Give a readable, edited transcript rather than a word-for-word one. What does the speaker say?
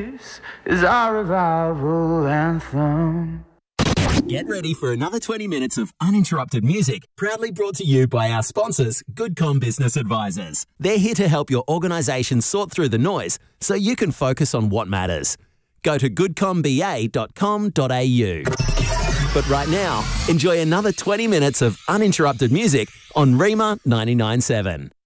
This is our revival anthem. Get ready for another 20 minutes of uninterrupted music, proudly brought to you by our sponsors, GoodCom Business Advisors. They're here to help your organisation sort through the noise so you can focus on what matters. Go to goodcomba.com.au. But right now, enjoy another 20 minutes of uninterrupted music on Rima 99.7.